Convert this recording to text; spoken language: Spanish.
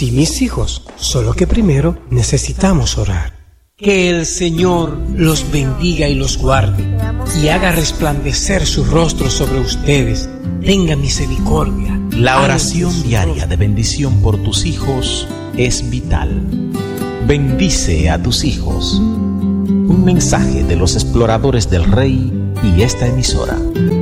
Sí, mis hijos, solo que primero necesitamos orar. Que el Señor los bendiga y los guarde, y haga resplandecer su rostro sobre ustedes. Tenga misericordia. La oración diaria de bendición por tus hijos es vital. Bendice a tus hijos. Un mensaje de los exploradores del Rey y esta emisora.